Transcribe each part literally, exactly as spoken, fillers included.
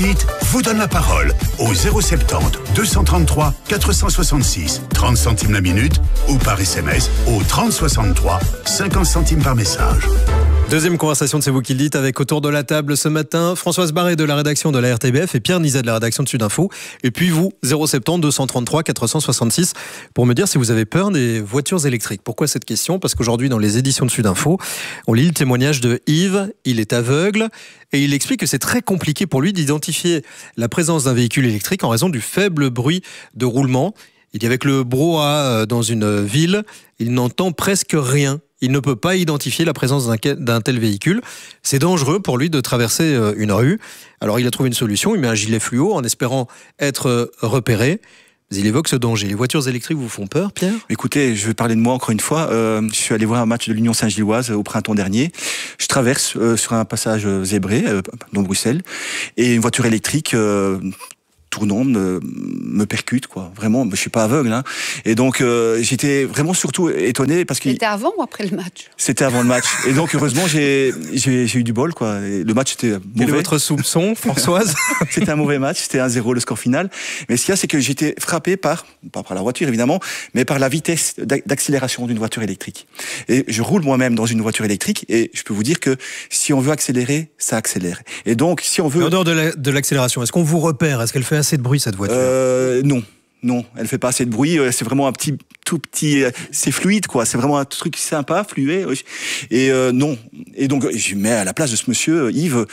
vous donne la parole au zéro soixante-dix, deux cent trente-trois, quatre cent soixante-six, trente centimes la minute ou par S M S au trente soixante-trois, cinquante centimes par message. Deuxième conversation de C'est vous qui le dites avec autour de la table ce matin Françoise Barré de la rédaction de la R T B F et Pierre Nizet de la rédaction de Sud Info. Et puis vous, zéro soixante-dix, deux cent trente-trois, quatre cent soixante-six pour me dire si vous avez peur des voitures électriques. Pourquoi cette question ? Parce qu'aujourd'hui dans les éditions de Sud Info, on lit le témoignage de Yves. Il est aveugle et il explique que c'est très compliqué pour lui d'identifier la présence d'un véhicule électrique en raison du faible bruit de roulement. Il dit avec le brouhaha dans une ville, il n'entend presque rien. Il ne peut pas identifier la présence d'un, d'un tel véhicule. C'est dangereux pour lui de traverser une rue. Alors il a trouvé une solution, il met un gilet fluo en espérant être repéré. Mais il évoque ce danger. Les voitures électriques vous font peur, Pierre ? Écoutez, je vais parler de moi encore une fois. Euh, je suis allé voir un match de l'Union Saint-Gilloise au printemps dernier. Je traverse euh, sur un passage zébré euh, dans Bruxelles et une voiture électrique... Euh, tournant me, me percute, quoi. Vraiment, je suis pas aveugle, hein. Et donc, euh, j'étais vraiment surtout étonné parce que... C'était avant ou après le match ? C'était avant le match. Et donc, heureusement, j'ai, j'ai, j'ai eu du bol, quoi. Et le match était mauvais. Quel est votre soupçon, Françoise ? C'était un mauvais match, c'était un zéro le score final. Mais ce qu'il y a, c'est que j'étais frappé par, pas par la voiture évidemment, mais par la vitesse d'accélération d'une voiture électrique. Et je roule moi-même dans une voiture électrique et je peux vous dire que si on veut accélérer, ça accélère. Et donc, si on veut... En dehors de, la, de l'accélération, est-ce qu'on vous repère ? Est-ce qu'elle fait assez de bruit, cette voiture ? euh, Non, non, elle fait pas assez de bruit. C'est vraiment un petit, tout petit, c'est fluide, quoi. C'est vraiment un truc sympa, fluide. Et euh, non. Et donc, je mets à la place de ce monsieur, Yves.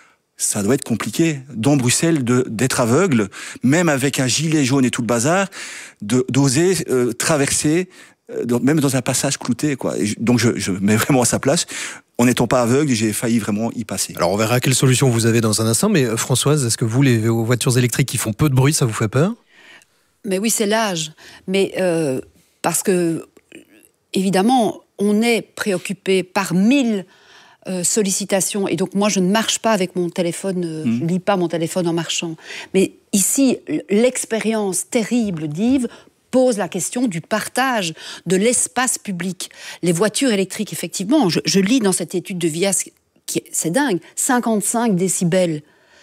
Ça doit être compliqué dans Bruxelles de, d'être aveugle, même avec un gilet jaune et tout le bazar, de, d'oser euh, traverser, euh, dans, même dans un passage clouté, quoi. Et je, donc, je, je mets vraiment à sa place. En n'étant pas aveugle, j'ai failli vraiment y passer. Alors on verra quelle solution vous avez dans un instant, mais Françoise, est-ce que vous, les voitures électriques qui font peu de bruit, ça vous fait peur ? Mais oui, c'est l'âge. Mais euh, parce que, évidemment, on est préoccupé par mille euh, sollicitations. Et donc moi, je ne marche pas avec mon téléphone, euh, mmh. je ne lis pas mon téléphone en marchant. Mais ici, l'expérience terrible d'Yves pose la question du partage de l'espace public. Les voitures électriques, effectivement, je, je lis dans cette étude de Vias, qui, c'est dingue, cinquante-cinq décibels.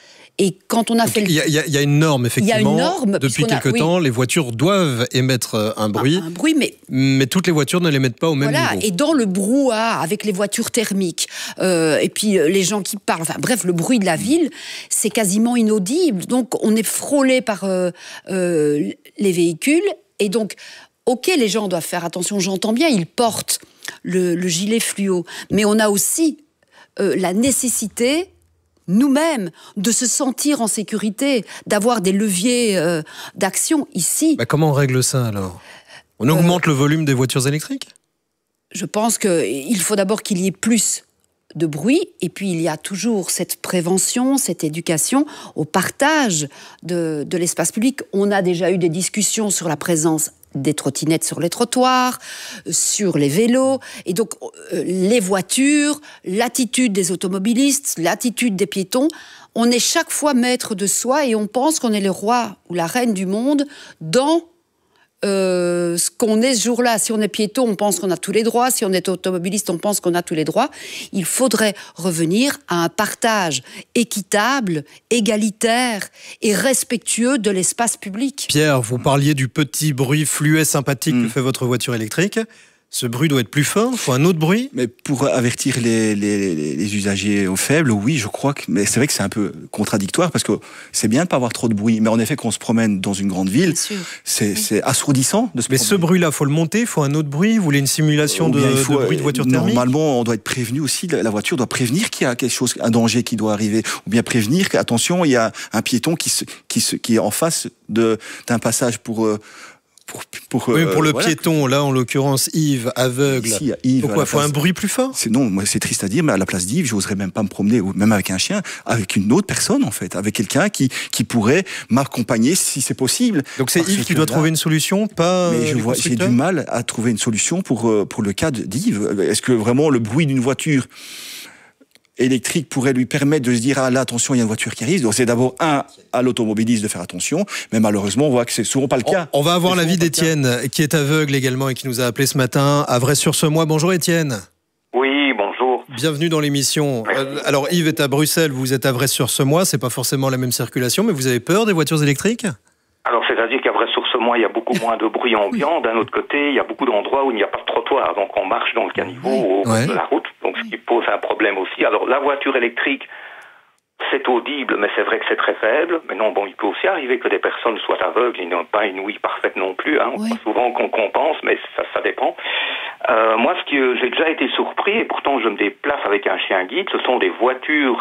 Et quand on a Donc, fait... Il y, y, y a une norme, effectivement. Il y a une norme. Depuis quelque a, temps, oui. Les voitures doivent émettre un bruit. Un, un bruit, mais... Mais toutes les voitures ne l'émettent pas au même voilà, niveau. Et dans le brouhaha, avec les voitures thermiques, euh, et puis les gens qui parlent, enfin bref, le bruit de la ville, c'est quasiment inaudible. Donc on est frôlé par euh, euh, les véhicules. Et donc, ok, les gens doivent faire attention, j'entends bien, ils portent le, le gilet fluo, mais on a aussi euh, la nécessité, nous-mêmes, de se sentir en sécurité, d'avoir des leviers euh, d'action ici. Bah comment on règle ça alors ? On augmente euh, le volume des voitures électriques ? Je pense qu'il faut d'abord qu'il y ait plus de bruit, et puis il y a toujours cette prévention, cette éducation au partage de, de l'espace public. On a déjà eu des discussions sur la présence des trottinettes sur les trottoirs, sur les vélos, et donc euh, les voitures, l'attitude des automobilistes, l'attitude des piétons. On est chaque fois maître de soi et on pense qu'on est le roi ou la reine du monde dans Euh, ce qu'on est ce jour-là. Si on est piéton, on pense qu'on a tous les droits. Si on est automobiliste, on pense qu'on a tous les droits. Il faudrait revenir à un partage équitable, égalitaire et respectueux de l'espace public. Pierre, vous parliez du petit bruit fluet sympathique mmh. que fait votre voiture électrique. Ce bruit doit être plus fort, il faut un autre bruit. Mais pour avertir les, les, les usagers au faible, oui, je crois que... Mais c'est vrai que c'est un peu contradictoire, parce que c'est bien de ne pas avoir trop de bruit, mais en effet, quand on se promène dans une grande ville, c'est, oui. c'est assourdissant de se Mais promener. ce bruit-là, il faut le monter, il faut un autre bruit. Vous voulez une simulation de, il faut, de bruit de voiture thermique ? Normalement, on doit être prévenu aussi, la voiture doit prévenir qu'il y a quelque chose, un danger qui doit arriver, ou bien prévenir qu'attention, il y a un piéton qui, se, qui, se, qui est en face de, d'un passage pour... Euh, Pour, pour, oui, pour euh, le voilà. piéton, là, en l'occurrence, Yves, aveugle. Ici, Yves, pourquoi il faut un bruit plus fort ? C'est, non, moi, c'est triste à dire, mais à la place d'Yves, j'oserais même pas me promener, ou même avec un chien, avec une autre personne, en fait, avec quelqu'un qui, qui pourrait m'accompagner si c'est possible. Donc c'est Yves qui doit là, trouver une solution, pas mais je vois, j'ai du mal à trouver une solution pour, pour le cas d'Yves. Est-ce que vraiment le bruit d'une voiture électrique pourrait lui permettre de se dire ah là attention il y a une voiture qui arrive, donc c'est d'abord un à l'automobiliste de faire attention, mais malheureusement on voit que c'est souvent pas le cas. On, on va avoir l'avis d'Étienne qui est aveugle également et qui nous a appelé ce matin à Vrai-sur-Semois. Bonjour Étienne. Oui, bonjour. bienvenue dans l'émission. Euh, alors Yves est à Bruxelles, vous êtes à Vresse-sur-Semois, c'est pas forcément la même circulation, mais vous avez peur des voitures électriques ? Alors, c'est-à-dire qu'à Vresse-sur-Semois, il y a beaucoup moins de bruit ambiant. D'un autre côté, il y a beaucoup d'endroits où il n'y a pas de trottoir. Donc, on marche dans le caniveau au bord Ouais. de la route. Donc, ce qui pose un problème aussi. Alors, la voiture électrique, c'est audible, mais c'est vrai que c'est très faible. Mais non, bon, il peut aussi arriver que des personnes soient aveugles. Ils n'ont pas une ouïe parfaite non plus. Hein. Oui. Souvent qu'on compense, mais ça, ça dépend. Euh, moi, ce que j'ai déjà été surpris, et pourtant je me déplace avec un chien guide, ce sont des voitures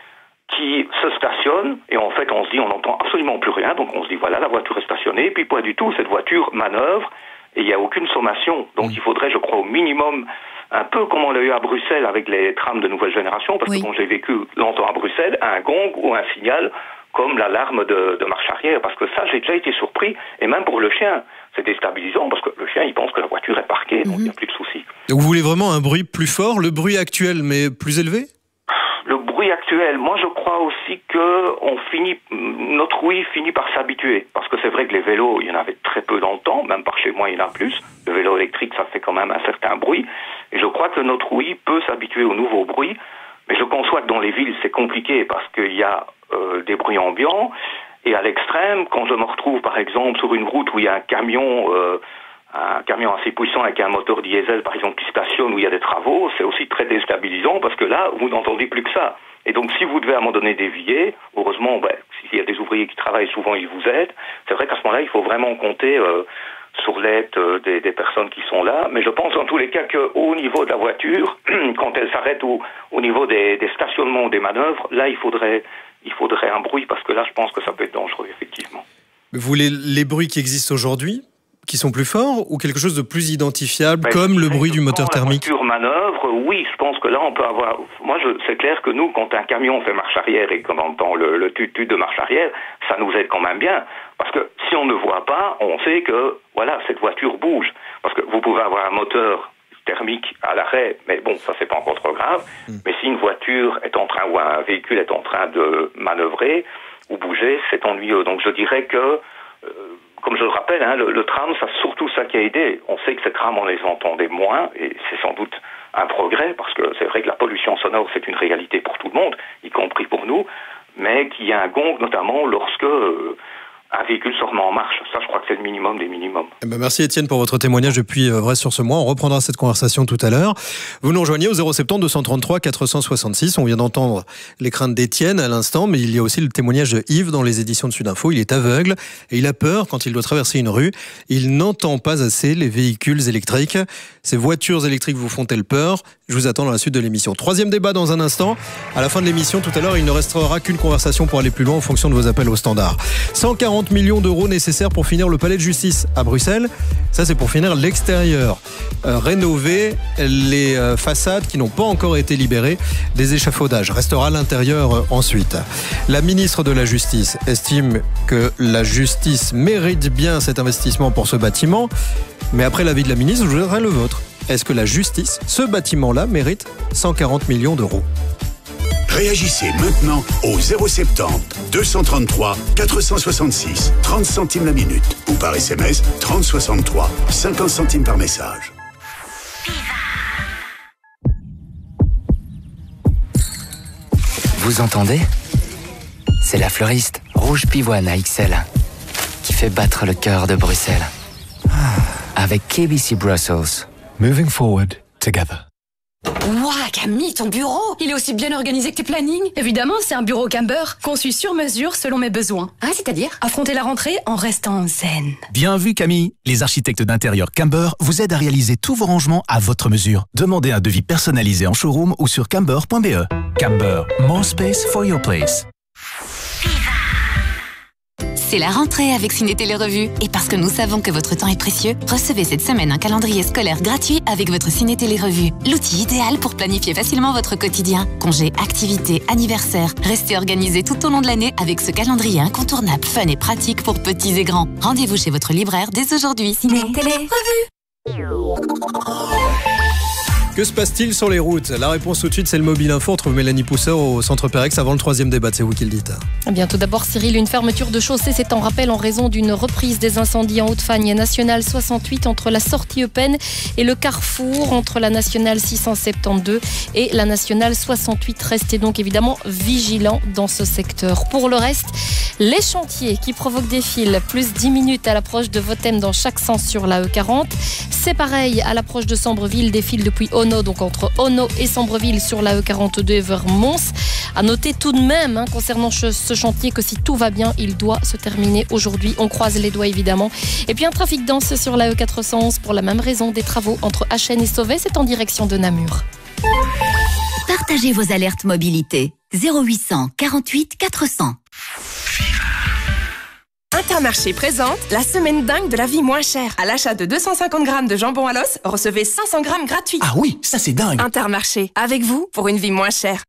qui se stationnent, et en fait on se dit on n'entend absolument plus rien, donc on se dit voilà, la voiture est stationnée, et puis pas du tout, cette voiture manœuvre, et il n'y a aucune sommation. Donc il faudrait, je crois, au minimum, un peu comme on l'a eu à Bruxelles avec les trams de nouvelle génération, parce Oui. que bon, j'ai vécu longtemps à Bruxelles, un gong ou un signal comme l'alarme de, de marche arrière, parce que ça, j'ai déjà été surpris, et même pour le chien, c'est déstabilisant, parce que le chien, il pense que la voiture est parquée, donc il n'y a plus de soucis. Vous voulez vraiment un bruit plus fort, le bruit actuel, mais plus élevé ? Le bruit actuel, moi je crois aussi que on finit, notre ouïe finit par s'habituer, parce que c'est vrai que les vélos, il y en avait très peu dans le temps, même par chez moi il y en a plus. Le vélo électrique, ça fait quand même un certain bruit, et je crois que notre ouïe peut s'habituer au nouveau bruit, mais je conçois que dans les villes c'est compliqué parce qu'il y a euh, des bruits ambiants, et à l'extrême, quand je me retrouve par exemple sur une route où il y a un camion, euh, un camion assez puissant avec un moteur diesel par exemple qui stationne où il y a des travaux, c'est aussi très déstabilisant parce que là, vous n'entendez plus que ça. Et donc si vous devez à un moment donné dévier, heureusement, ben, s'il y a des ouvriers qui travaillent, souvent ils vous aident. C'est vrai qu'à ce moment-là, il faut vraiment compter euh, sur l'aide euh, des, des personnes qui sont là. Mais je pense en tous les cas qu'au niveau de la voiture, quand elle s'arrête ou au niveau des, des stationnements, des manœuvres, là il faudrait, il faudrait un bruit parce que là je pense que ça peut être dangereux, effectivement. Vous voulez les bruits qui existent aujourd'hui, qui sont plus forts, ou quelque chose de plus identifiable, Ben, comme le je bruit dirais du que moteur quand thermique ? La voiture manœuvre, oui, je pense que là on peut avoir. Moi, je... c'est clair que nous, quand un camion fait marche arrière et qu'on entend le, le tut-tut de marche arrière, ça nous aide quand même bien. Parce que si on ne voit pas, on sait que voilà, cette voiture bouge. Parce que vous pouvez avoir un moteur thermique à l'arrêt, mais bon, ça c'est pas encore trop grave. Mm. Mais si une voiture est en train ou un véhicule est en train de manœuvrer ou bouger, c'est ennuyeux. Donc je dirais que euh, comme je le rappelle, hein, le, le tram, c'est surtout ça qui a aidé. On sait que ces trams, on les entendait moins, et c'est sans doute un progrès, parce que c'est vrai que la pollution sonore, c'est une réalité pour tout le monde, y compris pour nous, mais qu'il y a un gong, notamment lorsque euh, un véhicule se remet en marche. Ça, je crois que c'est le minimum des minimums. Eh ben merci Étienne pour votre témoignage depuis euh, Vresse-sur-Semois. On reprendra cette conversation tout à l'heure. Vous nous rejoignez au zéro sept zéro deux cent trente-trois quatre cent soixante-six. On vient d'entendre les craintes d'Étienne à l'instant, mais il y a aussi le témoignage de Yves dans les éditions de Sudinfo. Il est aveugle et il a peur quand il doit traverser une rue. Il n'entend pas assez les véhicules électriques. Ces voitures électriques vous font-elles peur ? Je vous attends dans la suite de l'émission. Troisième débat dans un instant. À la fin de l'émission, tout à l'heure, il ne restera qu'une conversation pour aller plus loin en fonction de vos appels au standard. cent quarante millions d'euros nécessaires pour finir le palais de justice à Bruxelles. Ça, c'est pour finir l'extérieur. Euh, rénover les euh, façades qui n'ont pas encore été libérées des échafaudages. Restera l'intérieur euh, ensuite. La ministre de la Justice estime que la justice mérite bien cet investissement pour ce bâtiment. Mais après l'avis de la ministre, je voudrais le vôtre. Est-ce que la justice, ce bâtiment-là, mérite cent quarante millions d'euros ? Réagissez maintenant au zéro sept zéro deux cent trente-trois quatre cent soixante-six, trente centimes la minute, ou par S M S trente soixante-trois, cinquante centimes par message. Vous entendez ? C'est la fleuriste Rouge Pivoine à X L qui fait battre le cœur de Bruxelles. Avec K B C Brussels. Moving forward together. Ouah, Camille, ton bureau, il est aussi bien organisé que tes plannings. Évidemment, c'est un bureau Camber, conçu sur mesure selon mes besoins. Ah, c'est-à-dire ? Affronter la rentrée en restant zen. Bien vu, Camille. Les architectes d'intérieur Camber vous aident à réaliser tous vos rangements à votre mesure. Demandez un devis personnalisé en showroom ou sur camber point b e. Camber, more space for your place. C'est la rentrée avec Ciné Télé Revue. Et parce que nous savons que votre temps est précieux, recevez cette semaine un calendrier scolaire gratuit avec votre Ciné Télé Revue. L'outil idéal pour planifier facilement votre quotidien. Congés, activités, anniversaires. Restez organisés tout au long de l'année avec ce calendrier incontournable, fun et pratique pour petits et grands. Rendez-vous chez votre libraire dès aujourd'hui. Ciné Télé Revue. Que se passe-t-il sur les routes? La réponse tout de suite, c'est le Mobile Info. On trouve Mélanie Pousseur au centre Pérex avant le troisième débat. C'est vous qui le dites. Eh bien, tout d'abord, Cyril, une fermeture de chaussée, c'est en rappel en raison d'une reprise des incendies en Haute-Fagne. Nationale soixante-huit entre la sortie Eupen et le carrefour entre la Nationale six cent soixante-douze et la Nationale soixante-huit. Restez donc évidemment vigilants dans ce secteur. Pour le reste, les chantiers qui provoquent des files, plus dix minutes à l'approche de Votem dans chaque sens sur la E quarante. C'est pareil à l'approche de Sambreville, des files depuis Ono, donc entre Ono et Sambreville sur la E quarante-deux vers Mons. À noter tout de même, hein, concernant ce chantier, que si tout va bien, il doit se terminer aujourd'hui. On croise les doigts évidemment. Et puis un trafic dense sur la E quatre cent onze pour la même raison. Des travaux entre Achen et Sauvet, c'est en direction de Namur. Partagez vos alertes mobilité. zéro huit cent quarante-huit quatre cents. Intermarché présente la semaine dingue de la vie moins chère. À l'achat de deux cent cinquante grammes de jambon à l'os, recevez cinq cents grammes gratuits. Ah oui, ça c'est dingue. Intermarché, avec vous pour une vie moins chère.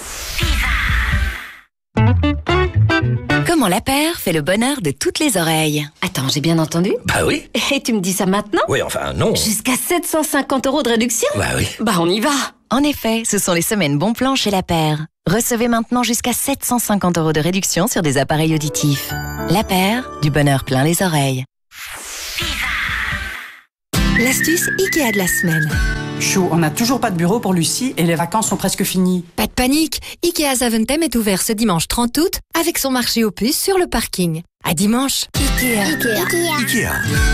Comment la paire fait le bonheur de toutes les oreilles. Attends, j'ai bien entendu? Bah oui. Et tu me dis ça maintenant? Oui, enfin non. Jusqu'à sept cent cinquante euros de réduction? Bah oui. Bah on y va. En effet, ce sont les semaines bon plan chez La Paire. Recevez maintenant jusqu'à sept cent cinquante euros de réduction sur des appareils auditifs. La Paire, du bonheur plein les oreilles. L'astuce Ikea de la semaine. Chou, on n'a toujours pas de bureau pour Lucie et les vacances sont presque finies. Pas de panique, Ikea Zaventem est ouvert ce dimanche trente août avec son marché aux puces sur le parking. À dimanche. Ikea. Ikea. Ikea. Ikea.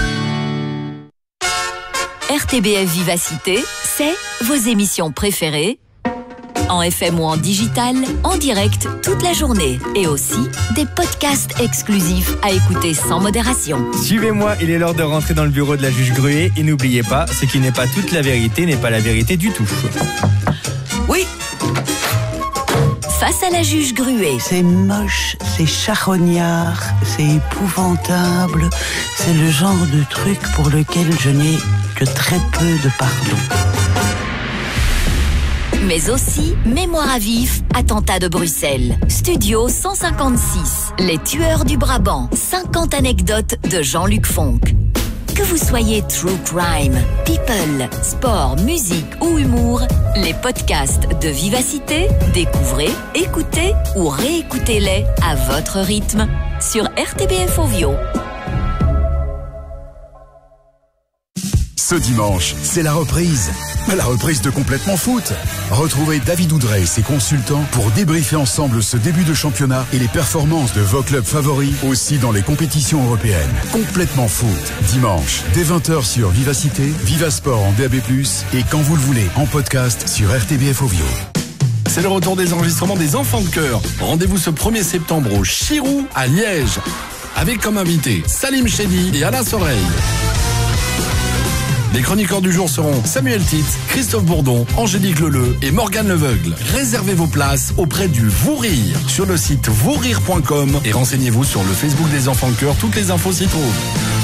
R T B F Vivacité, c'est vos émissions préférées, en F M ou en digital, en direct toute la journée. Et aussi des podcasts exclusifs à écouter sans modération. Suivez-moi, il est l'heure de rentrer dans le bureau de la juge Gruet. Et n'oubliez pas, ce qui n'est pas toute la vérité n'est pas la vérité du tout. Oui. Face à la juge Gruet. C'est moche, c'est charognard, c'est épouvantable. C'est le genre de truc pour lequel je n'ai que très peu de pardon. Mais aussi Mémoire à vif, attentat de Bruxelles. Studio cent cinquante-six, Les tueurs du Brabant. cinquante anecdotes de Jean-Luc Fonck. Que vous soyez true crime, people, sport, musique ou humour, les podcasts de Vivacité, découvrez, écoutez ou réécoutez-les à votre rythme sur R T B F Ovio. Ce dimanche, c'est la reprise. La reprise de Complètement Foot. Retrouvez David Oudrey et ses consultants pour débriefer ensemble ce début de championnat et les performances de vos clubs favoris aussi dans les compétitions européennes. Complètement Foot. Dimanche, dès vingt heures sur Vivacité, Vivasport en D A B plus, et quand vous le voulez, en podcast sur R T B F Ovio. C'est le retour des enregistrements des Enfants de Cœur. Rendez-vous ce premier septembre au Chirou à Liège. Avec comme invité Salim Chedi et Alain Soreille. Les chroniqueurs du jour seront Samuel Tite, Christophe Bourdon, Angélique Leleu et Morgane Leveugle. Réservez vos places auprès du Vous Rire sur le site vous rire point com et renseignez-vous sur le Facebook des Enfants de Cœur. Toutes les infos s'y trouvent.